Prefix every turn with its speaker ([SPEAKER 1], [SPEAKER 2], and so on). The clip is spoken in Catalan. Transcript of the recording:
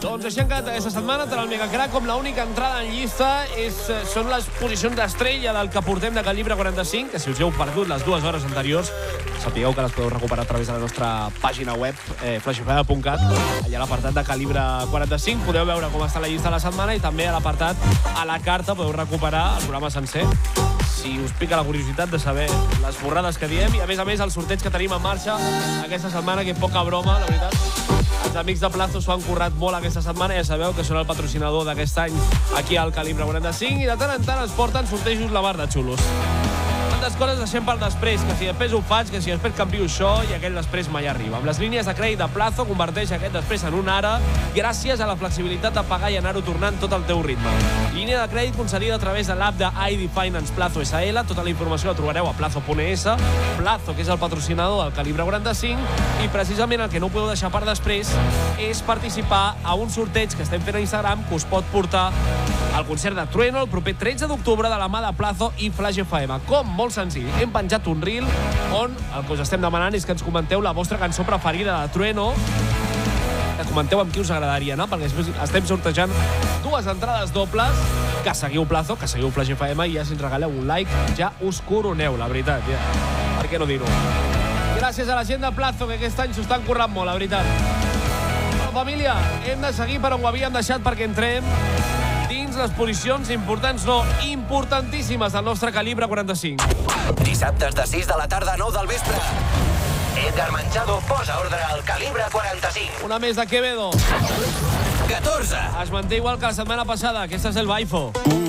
[SPEAKER 1] Doncs així han quedat aquesta setmana, tant el Megacrack com l'única entrada en llista són les posicions d'estrella del que portem de Calibre 45, que si us heu perdut les 2 hores anteriors, sapigueu que les podeu recuperar a través de la nostra pàgina web, flashfm.cat. Allà a l'apartat de Calibre 45 podeu veure com està la llista de la setmana i també a l'apartat a la carta podeu recuperar el programa sencer, si us pica la curiositat de saber les borrades que diem i, a més, el sorteig que tenim en marxa aquesta setmana, que poca broma, la veritat. Els amics de Plazo s'ho han currat molt aquesta setmana, ja sabeu que són el patrocinador d'aquest any aquí al Calibre 45 i de tant en tant ens porten sortejos la mar de xulos. Tantes coses deixem per després, que si després ho faig, que si després canvio això i aquell després mai arriba. Amb les línies de crèdit de Plazo converteix aquest després en un ara gràcies a la flexibilitat de pagar i anar-ho tornant tot al teu ritme. Línia de crèdit concedida a través de l'app de ID Finance Plazo SL. Tota la informació la trobareu a plazo.es. Plazo, que és el patrocinador del Calibre 45 i precisament el que no podeu deixar per després és participar a un sorteig que estem fent a Instagram que us pot portar al concert de Trueno el proper 13 d'octubre de la mà de Plazo i Flash FM. Com? Molt senzill. Hem penjat un reel on el que us estem demanant és que ens comenteu la vostra cançó preferida de Trueno, que comenteu amb qui us agradaria anar, perquè estem sortejant 2 entrades dobles, que seguiu Plazo, que seguiu Flash FM i ja si ens regaleu un like ja us coroneu, la veritat. Ja. Per què no dir-ho? Gràcies a la gent de Plazo, que aquest any s'ho estan currant molt, la veritat. Però, família, hem de seguir per on ho havíem deixat perquè entrem dins les posicions importants, no, importantíssimes del nostre Calibre 45.
[SPEAKER 2] Dissabtes de 6 de la tarda a 9 del vespre. Edgar Manchado posa ordre al Calibre 45.
[SPEAKER 1] Una més de Quevedo.
[SPEAKER 2] 14.
[SPEAKER 1] Es manté igual que la setmana passada. Aquesta és el Baifo.